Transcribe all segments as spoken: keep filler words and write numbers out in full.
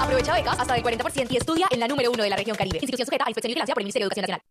Aprovecha becas hasta del cuarenta por ciento y estudia en la número uno de la región Caribe. Institución sujeta a inspección y vigilancia por el Ministerio de Educación Nacional.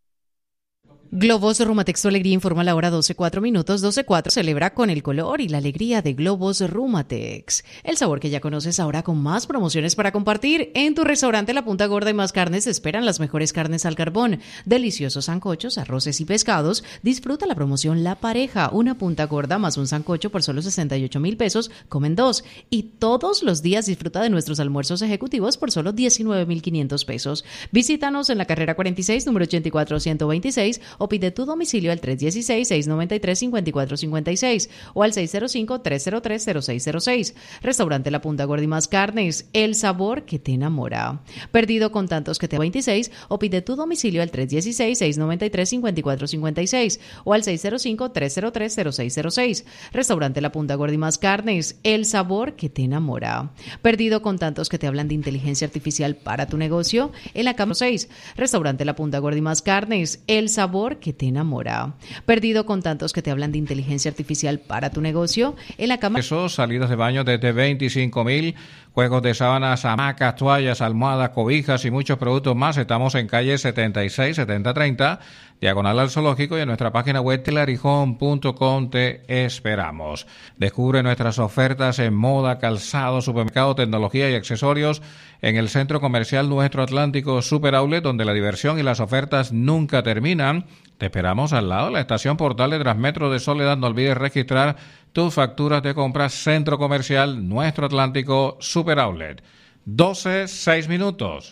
Globos Rumatex Tu Alegría informa la hora doce cuatro minutos. doce cuatro celebra con el color y la alegría de Globos Rumatex. El sabor que ya conoces ahora con más promociones para compartir. En tu restaurante La Punta Gorda y Más Carnes esperan las mejores carnes al carbón. Deliciosos sancochos, arroces y pescados. Disfruta la promoción La Pareja. Una punta gorda más un sancocho por solo sesenta y ocho mil pesos. Comen dos. Y todos los días disfruta de nuestros almuerzos ejecutivos por solo diecinueve mil quinientos pesos. Visítanos en la carrera cuarenta y seis, número ochenta y cuatro ciento veintiséis o pide tu domicilio al tres uno seis, seis nueve tres, cinco cuatro cinco seis o al seis cero cinco, tres cero tres, cero seis cero seis. Restaurante La Punta Gorda y Más Carnes, el sabor que te enamora. Perdido con tantos que te veintiséis o pide tu domicilio al tres uno seis, seis nueve tres, cinco cuatro cinco seis o al seis cero cinco, tres cero tres, cero seis cero seis. Restaurante La Punta Gorda y Más Carnes, el sabor que te enamora. Perdido con tantos que te hablan de inteligencia artificial para tu negocio, en la cama seis. Restaurante La Punta Gorda y Más Carnes, el sabor que te enamora. Perdido con tantos que te hablan de inteligencia artificial para tu negocio, en la cama. Esos salidas de baño desde veinticinco mil, juegos de sábanas, hamacas, toallas, almohadas, cobijas y muchos productos más. Estamos en calle setenta y seis, setenta treinta, diagonal al zoológico, y en nuestra página web telarijón punto com te esperamos. Descubre nuestras ofertas en moda, calzado, supermercado, tecnología y accesorios en el centro comercial Nuestro Atlántico Super Outlet, donde la diversión y las ofertas nunca terminan. Te esperamos al lado de la estación Portal de Transmetro de Soledad. No olvides registrar tus facturas de compras. Centro Comercial Nuestro Atlántico Super Outlet. doce, seis minutos.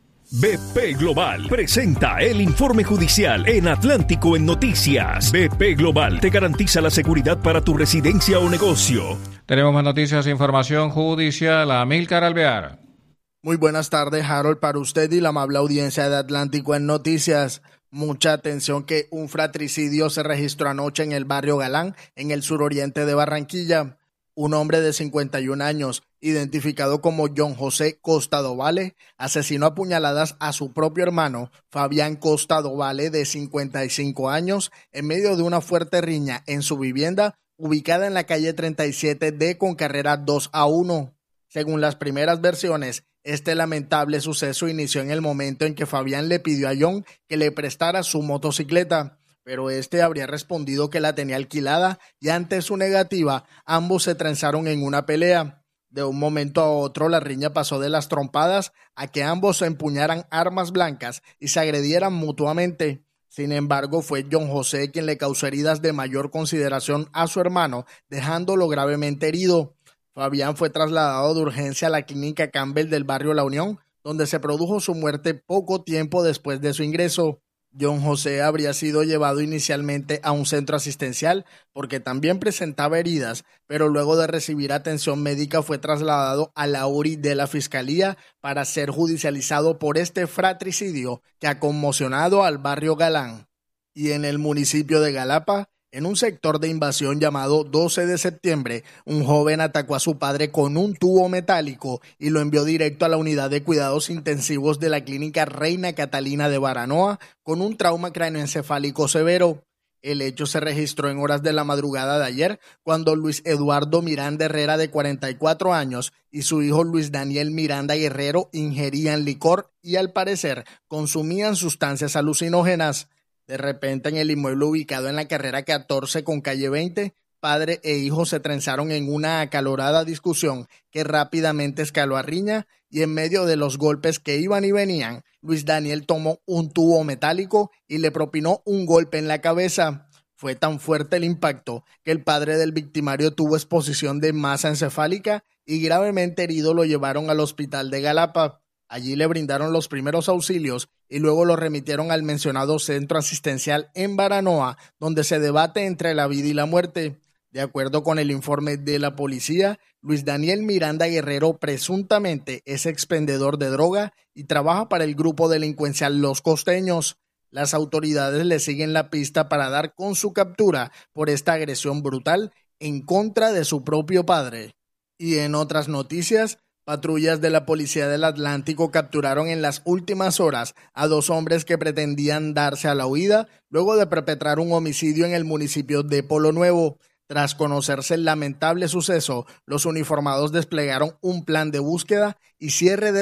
B P Global presenta el informe judicial en Atlántico en Noticias. B P Global te garantiza la seguridad para tu residencia o negocio. Tenemos más noticias e información judicial. Amílcar Alvear. Muy buenas tardes, Harold, para usted y la amable audiencia de Atlántico en Noticias. Mucha atención que un fratricidio se registró anoche en el barrio Galán, en el suroriente de Barranquilla. Un hombre de cincuenta y un años, identificado como John José Costa Dovale, asesinó a puñaladas a su propio hermano, Fabián Costa Dovale, de cincuenta y cinco años, en medio de una fuerte riña en su vivienda, ubicada en la calle treinta y siete D con carrera dos a uno. Según las primeras versiones, este lamentable suceso inició en el momento en que Fabián le pidió a John que le prestara su motocicleta, pero este habría respondido que la tenía alquilada y ante su negativa, ambos se trenzaron en una pelea. De un momento a otro, la riña pasó de las trompadas a que ambos empuñaran armas blancas y se agredieran mutuamente. Sin embargo, fue John José quien le causó heridas de mayor consideración a su hermano, dejándolo gravemente herido. Fabián fue trasladado de urgencia a la clínica Campbell del barrio La Unión, donde se produjo su muerte poco tiempo después de su ingreso. John José habría sido llevado inicialmente a un centro asistencial porque también presentaba heridas, pero luego de recibir atención médica fue trasladado a la U R I de la Fiscalía para ser judicializado por este fratricidio que ha conmocionado al barrio Galán. Y en el municipio de Galapa, en un sector de invasión llamado doce de septiembre, un joven atacó a su padre con un tubo metálico y lo envió directo a la unidad de cuidados intensivos de la clínica Reina Catalina de Baranoa con un trauma cráneoencefálico severo. El hecho se registró en horas de la madrugada de ayer, cuando Luis Eduardo Miranda Herrera, de cuarenta y cuatro años, y su hijo Luis Daniel Miranda Guerrero ingerían licor y, al parecer, consumían sustancias alucinógenas. De repente, en el inmueble ubicado en la carrera catorce con calle veinte, padre e hijo se trenzaron en una acalorada discusión que rápidamente escaló a riña, y en medio de los golpes que iban y venían, Luis Daniel tomó un tubo metálico y le propinó un golpe en la cabeza. Fue tan fuerte el impacto que el padre del victimario tuvo exposición de masa encefálica y gravemente herido lo llevaron al hospital de Galapa. Allí le brindaron los primeros auxilios y luego lo remitieron al mencionado centro asistencial en Baranoa, donde se debate entre la vida y la muerte. De acuerdo con el informe de la policía, Luis Daniel Miranda Guerrero presuntamente es expendedor de droga y trabaja para el grupo delincuencial Los Costeños. Las autoridades le siguen la pista para dar con su captura por esta agresión brutal en contra de su propio padre. Y en otras noticias, patrullas de la Policía del Atlántico capturaron en las últimas horas a dos hombres que pretendían darse a la huida luego de perpetrar un homicidio en el municipio de Polo Nuevo. Tras conocerse el lamentable suceso, los uniformados desplegaron un plan de búsqueda y cierre de